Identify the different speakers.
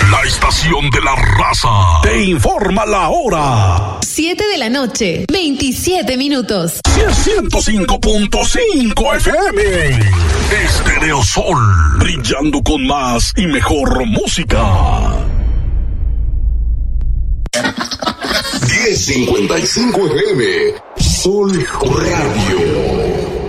Speaker 1: La estación de la raza te informa la hora.
Speaker 2: 7:27
Speaker 1: 105.5 FM. Estéreo Sol, brillando con más y mejor música. 10:55 FM. Sol Radio.